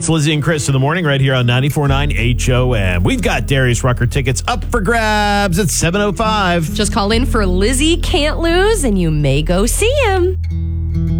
It's Lizzie and Chris in the morning right here on 94.9 HOM. We've got Darius Rucker tickets up for grabs at 7:05. Just call in for Lizzie Can't Lose, and you may go see him.